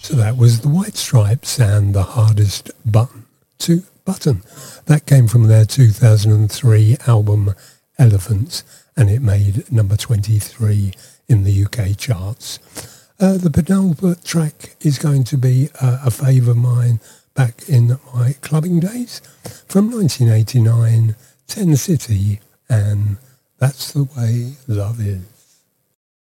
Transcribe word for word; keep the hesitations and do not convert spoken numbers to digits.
So that was the White Stripes and The Hardest Button to Button. That came from their two thousand three album Elephants, and it made number twenty-three in the U K charts. Uh, the penultimate track is going to be uh, a fave of mine back in my clubbing days from nineteen eighty-nine, Ten City, and That's the Way Love Is.